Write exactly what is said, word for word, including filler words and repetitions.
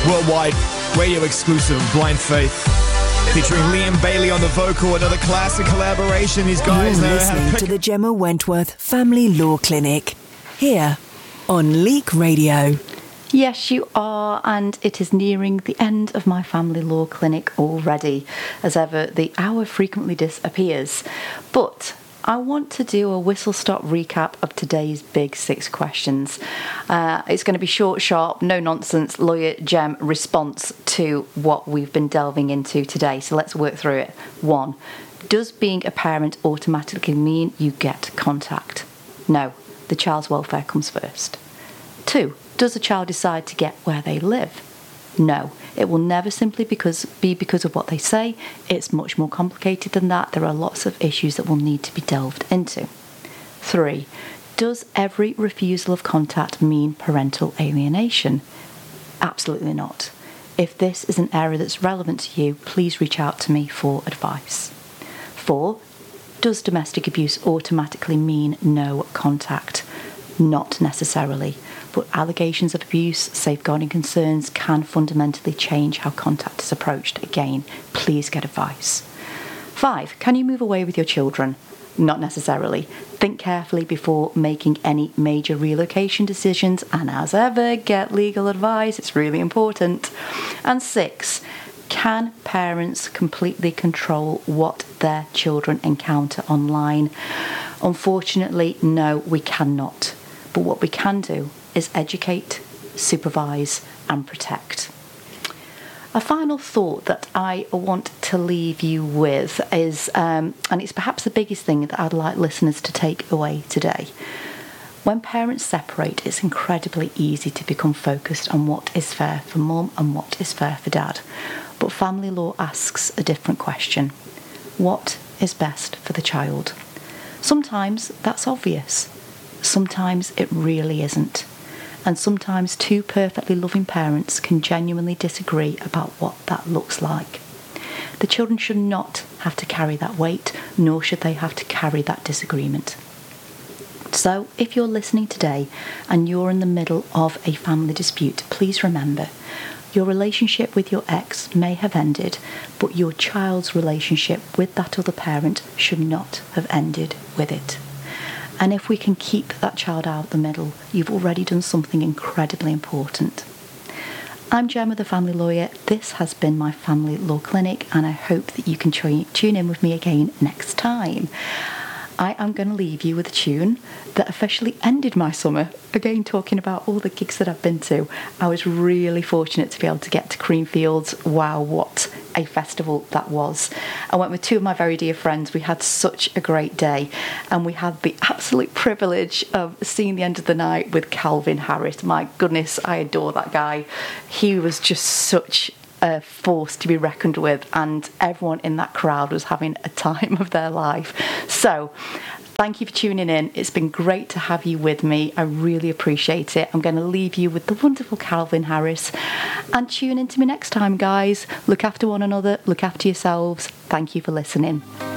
Worldwide radio exclusive, Blind Faith, featuring Liam Bailey on the vocal, another classic collaboration. These guys You're know listening how to to pick the Gemma Wentworth Family Law Clinic, here on Leak Radio. Yes, you are, and it is nearing the end of my family law clinic already. As ever, the hour frequently disappears. But I want to do a whistle-stop recap of today's big six questions. Uh, it's going to be short, sharp, no-nonsense, lawyer Gem response to what we've been delving into today. So let's work through it. One, does being a parent automatically mean you get contact? No, the child's welfare comes first. Two, does the child decide to get where they live? No, it will never simply because be because of what they say. It's much more complicated than that. There are lots of issues that will need to be delved into. Three, does every refusal of contact mean parental alienation? Absolutely not. If this is an area that's relevant to you, please reach out to me for advice. Four, does domestic abuse automatically mean no contact? Not necessarily. But allegations of abuse, safeguarding concerns can fundamentally change how contact is approached. Again, please get advice. Five, can you move away with your children? Not necessarily. Think carefully before making any major relocation decisions, and as ever, get legal advice. It's really important. And six, can parents completely control what their children encounter online? Unfortunately, no, we cannot. But what we can do is educate, supervise and protect. A final thought that I want to leave you with is, um, and it's perhaps the biggest thing that I'd like listeners to take away today. When parents separate, it's incredibly easy to become focused on what is fair for mum and what is fair for dad. But family law asks a different question. What is best for the child? Sometimes that's obvious. Sometimes it really isn't. And sometimes two perfectly loving parents can genuinely disagree about what that looks like. The children should not have to carry that weight, nor should they have to carry that disagreement. So, if you're listening today and you're in the middle of a family dispute, please remember, your relationship with your ex may have ended, but your child's relationship with that other parent should not have ended with it. And if we can keep that child out the middle, you've already done something incredibly important. I'm Gemma, the family lawyer. This has been my family law clinic, and I hope that you can tune in with me again next time. I am going to leave you with a tune that officially ended my summer. Again, talking about all the gigs that I've been to. I was really fortunate to be able to get to Creamfields. Wow, what a festival that was. I went with two of my very dear friends. We had such a great day, and we had the absolute privilege of seeing the end of the night with Calvin Harris. My goodness, I adore that guy. He was just such a force to be reckoned with, and everyone in that crowd was having a time of their life. So thank you for tuning in. It's been great to have you with me. I really appreciate it. I'm going to leave you with the wonderful Calvin Harris, and tune in to me next time, guys. Look after one another, look after yourselves. Thank you for listening.